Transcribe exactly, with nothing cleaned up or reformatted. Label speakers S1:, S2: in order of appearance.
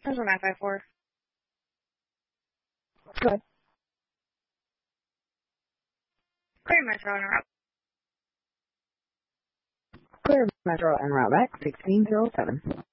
S1: Central nine five four.
S2: Good.
S1: Clear Metro and route.
S2: Clear Metro and route back sixteen zero seven.